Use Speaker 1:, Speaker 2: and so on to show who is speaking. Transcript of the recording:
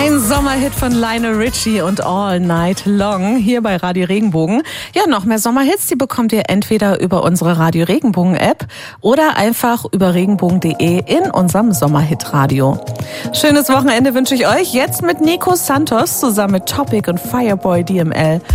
Speaker 1: Ein Sommerhit von Lionel Richie und All Night Long hier bei Radio Regenbogen. Ja, noch mehr Sommerhits, die bekommt ihr entweder über unsere Radio Regenbogen App oder einfach über regenbogen.de in unserem Sommerhit-Radio. Schönes Wochenende wünsche ich euch jetzt mit Nico Santos zusammen mit Topic und Fireboy DML.